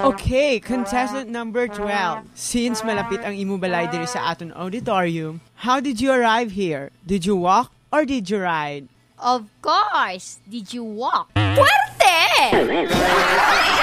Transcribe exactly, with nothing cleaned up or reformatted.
Okay, contestant number twelve. Since malapit ang imo balay diri sa aton auditorium, how did you arrive here? Did you walk or did you ride? Of course. Did you walk? Puwerte!